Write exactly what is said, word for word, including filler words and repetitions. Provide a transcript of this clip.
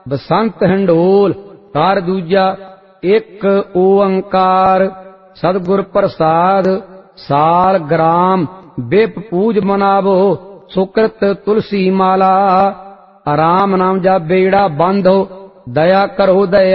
बसंत indole. तार दूजा एक ओंकार सतगुर प्रसाद। साल ग्राम बिप पूज मनावो सुकृत तुलसी माला। राम नाम जा बेड़ा बंधो दया करो दया